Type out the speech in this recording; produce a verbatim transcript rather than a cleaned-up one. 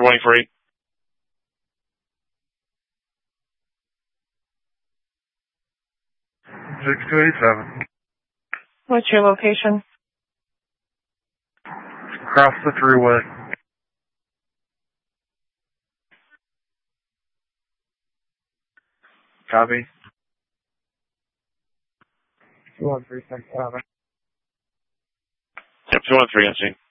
twenty-three. six two eight seven. What's your location? Across the thruway. Copy. two one three six seven. Yep, two one three, I see.